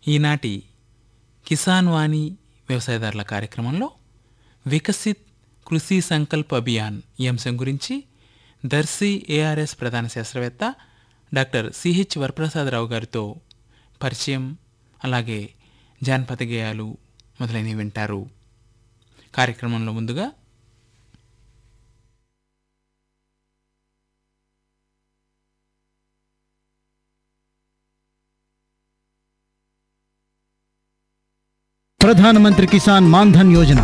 ఈనాటి కిసాన్ వాణి వ్యవసాయదారుల కార్యక్రమంలో వికసిత్ కృషి సంకల్ప్ అభియాన్ ఈ అంశం గురించి దర్శి ఏఆర్ఎస్ ప్రధాన శాస్త్రవేత్త డాక్టర్ సిహెచ్ వరప్రసాదరావు గారితో పరిచయం, అలాగే జానపద గేయాలు మొదలైనవి వింటారు. కార్యక్రమంలో ముందుగా ప్రధానమంత్రి కిసాన్ మాన్ ధన్ యోజన